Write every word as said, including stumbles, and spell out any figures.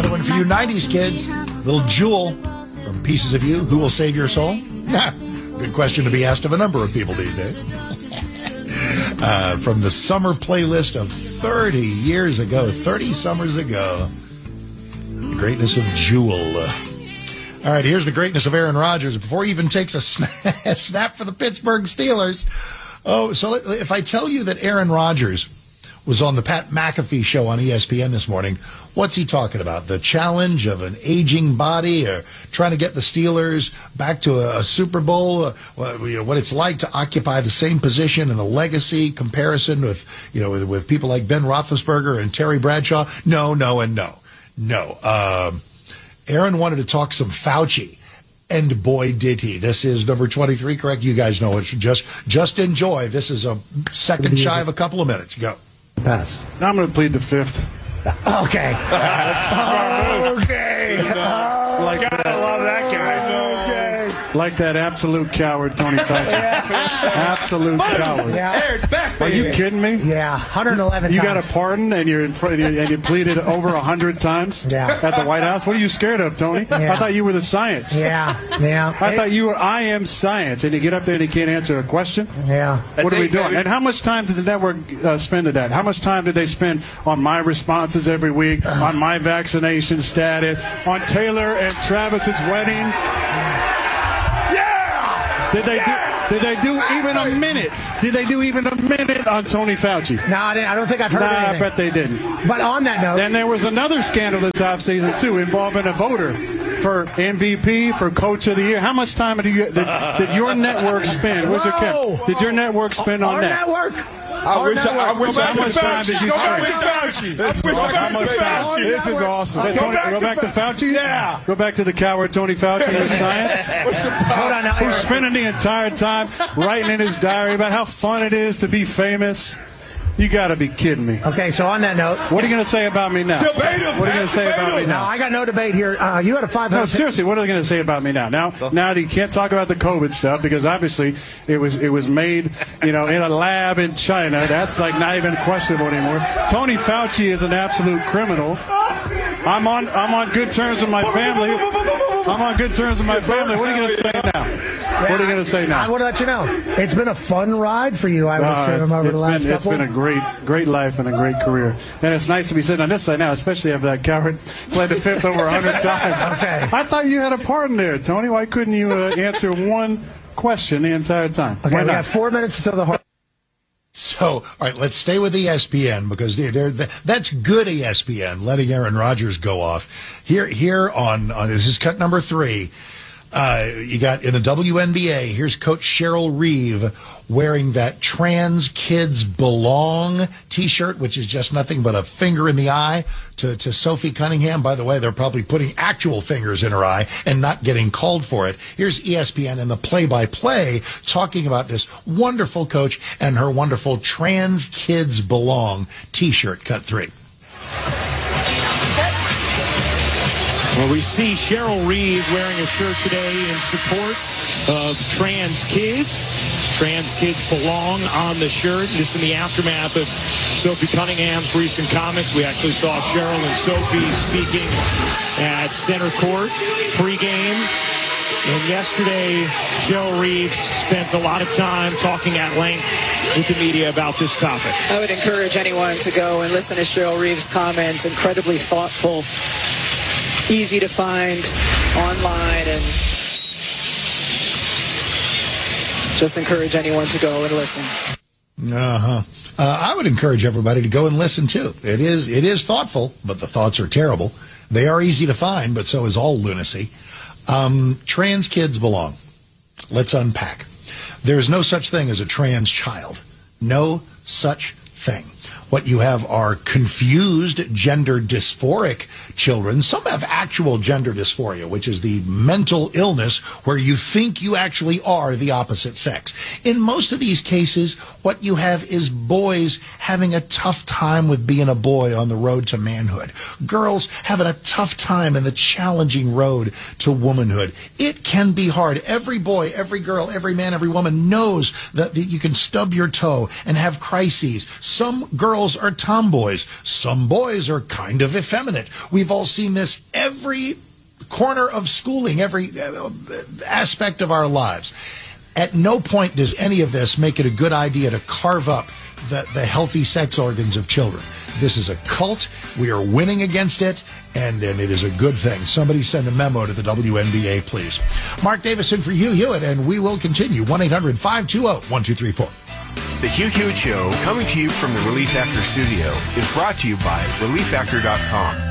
Another one for you nineties kids. Little Jewel from Pieces of You. Who will save your soul? Yeah, good question to be asked of a number of people these days. uh, from the summer playlist of thirty years ago, thirty summers ago. The greatness of Jewel. All right, here's the greatness of Aaron Rodgers. Before he even takes a snap, a snap for the Pittsburgh Steelers. Oh, so if I tell you that Aaron Rodgers was on the Pat McAfee show on E S P N this morning, what's he talking about? The challenge of an aging body, or trying to get the Steelers back to a, a Super Bowl, uh, well, you know, what it's like to occupy the same position and the legacy comparison with, you know, with, with people like Ben Roethlisberger and Terry Bradshaw? No, no, and no. No. Um, Aaron wanted to talk some Fauci, and boy, did he. This is number twenty-three, correct? You guys know it. Just, just enjoy. This is a second shy of a couple of minutes. Go. Pass. Now I'm going to plead the fifth. Okay. okay. Oh, like God, I love that guy. Okay. Like that absolute coward, Tony Fauci. Absolute coward. Yeah. There, it's back, Are baby. you kidding me? Yeah, one hundred eleven You times. got a pardon and you're in front, and you pleaded over a hundred times Yeah. at the White House. What are you scared of, Tony? Yeah. I thought you were the science. Yeah, yeah. I thought you were. I am science, and you get up there and you can't answer a question. Yeah. What are we eight, doing? baby. And how much time did the network uh, spend at that? How much time did they spend on my responses every week, on my vaccination status, on Taylor and Travis's wedding? Yeah! Did they Yeah! do? Did they do even a minute? Did they do even a minute on Tony Fauci? No, I, didn't, I don't think I've heard Nah, I anything. bet they didn't. But on that note, Then there was another scandal this offseason, too, involving a voter for M V P, for Coach of the Year. How much time did, you, did, did your network spend? Where's your Whoa. Kim? Did your network spend on our that? network. I Our wish I, I network. wish Go I back could to Fauci. Fauci. Did you Go back say? to Fauci. I wish How I much could time? Fauci. This is awesome. Go Tony, back go to back to Fa- Fauci? Yeah. Go back to the coward Tony Fauci and his science? Hold on now. Who's spending the entire time writing in his diary about how fun it is to be famous? You got to be kidding me. Okay, so on that note, What are you going to say about me now? Debate him, What are you going to say debate about me him. no, now? I got no debate here. Uh, you had a five No, hundred. seriously, what are they going to say about me now? Now, now that you can't talk about the COVID stuff because obviously it was it was made, you know, in a lab in China. That's like not even questionable anymore. Tony Fauci is an absolute criminal. I'm on I'm on good terms with my family. I'm on good terms with my family. What are you going to say now? What are you going to say I now? want to let you know. It's been a fun ride for you, I would Uh, assume, it's, over it's the last been, it's couple. been a great, great life and a great career. And it's nice to be sitting on this side now, especially after that coward played the fifth over a hundred times. Okay. I thought you had a pardon there, Tony. Why couldn't you uh, answer one question the entire time? Okay, Why we not? have four minutes until the heart. So, all right, let's stay with E S P N because they're, they're, that's good E S P N, letting Aaron Rodgers go off. Here, here on, on this is cut number three. Uh, you got in the W N B A, here's Coach Cheryl Reeve wearing that Trans Kids Belong t-shirt, which is just nothing but a finger in the eye to, to Sophie Cunningham. By the way, they're probably putting actual fingers in her eye and not getting called for it. Here's E S P N and the play-by-play talking about this wonderful coach and her wonderful Trans Kids Belong t-shirt. Cut three. Well, we see Cheryl Reeve wearing a shirt today in support of trans kids. Trans kids belong on the shirt. This in the aftermath of Sophie Cunningham's recent comments. We actually saw Cheryl and Sophie speaking at center court pregame. And yesterday, Cheryl Reeve spent a lot of time talking at length with the media about this topic. I would encourage anyone to go and listen to Cheryl Reeve's comments. Incredibly thoughtful, easy to find online, and just encourage anyone to go and listen. Uh-huh. Uh, I would encourage everybody to go and listen, too. It is it is thoughtful, but the thoughts are terrible. They are easy to find, but so is all lunacy. Um, trans kids belong. Let's unpack. There's no such thing as a trans child. No such thing. What you have are confused gender dysphoric children. Some have actual gender dysphoria, which is the mental illness where you think you actually are the opposite sex. In most of these cases, what you have is boys having a tough time with being a boy on the road to manhood. Girls having a tough time in the challenging road to womanhood. It can be hard. Every boy, every girl, every man, every woman knows that, that you can stub your toe and have crises. Some girls girls are tomboys. Some boys are kind of effeminate. We've all seen this every corner of schooling, every aspect of our lives. At no point does any of this make it a good idea to carve up the, the healthy sex organs of children. This is a cult. We are winning against it, and, and it is a good thing. Somebody send a memo to the W N B A, please. Mark Davison for Hugh Hewitt, and we will continue. one eight hundred five two zero one two three four. The Hugh Hewitt Show, coming to you from the Relief Factor studio, is brought to you by relief factor dot com.